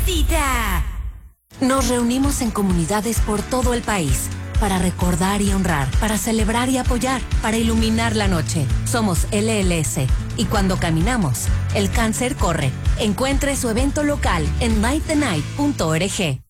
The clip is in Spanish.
Rosita. Nos reunimos en comunidades por todo el país para recordar y honrar, para celebrar y apoyar, para iluminar la noche. Somos LLS y cuando caminamos, el cáncer corre. Encuentre su evento local en lightthenight.org.